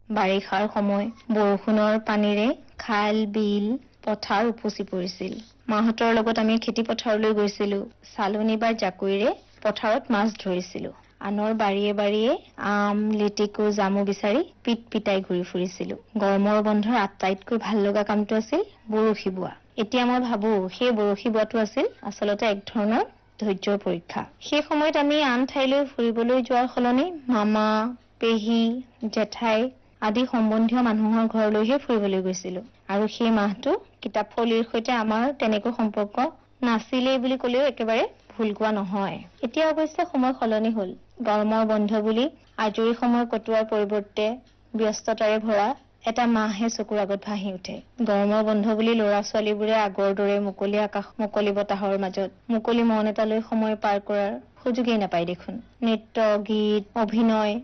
বাৰিষাৰ সময় বৰষুণৰ পানীৰে খাল বিল পথাৰ উপচি পৰিছিল। মাহঁতৰ লগত আমি খেতি পথাৰলৈ গৈছিলো। চালনী বা জাকৈৰে পথাৰত মাছ ধৰিছিলো। আনৰ বাৰীয়ে বাৰীয়ে আম লিটিকু জামু বিচাৰি পিট পিটাই ঘূৰি ফুৰিছিলো। গৰমৰ বন্ধৰ আটাইতকৈ ভাল লগা কামটো আছিল বৰশী বোৱা। এতিয়া মই ভাবো সেই বৰশী বোৱাটো আছিল আচলতে এক ধৰণৰ ধৈৰ্য্যৰ পৰীক্ষা। সেই সময়ত আমি আন ঠাইলৈ ফুৰিবলৈ যোৱাৰ সলনি মামা পেহী জেঠাই আদি সম্বন্ধীয় মানুহৰ ঘৰলৈহে ফুৰিবলৈ গৈছিলো। আৰু সেই মাহটো কিতাপথলিৰ সৈতে আমাৰ তেনেকৈ সম্পৰ্ক নাছিলেই বুলি ক'লেও একেবাৰে ভুল কোৱা নহয়। এতিয়া অৱশ্যে সময় সলনি হ'ল। গৰমৰ বন্ধ বুলি আজৰি সময় কটোৱাৰ পৰিৱৰ্তে ব্যস্ততাৰে ভৰা এটা মাহহে চকুৰ আগত ভাহি উঠে। গৰমৰ বন্ধ বুলি ল'ৰা ছোৱালীবোৰে আগৰ দৰে মুকলি আকাশ মুকলি বতাহৰ মাজত মুকলি মন এটা লৈ সময় পাৰ কৰাৰ সুযোগেই নাপায় দেখোন। নৃত্য গীত অভিনয়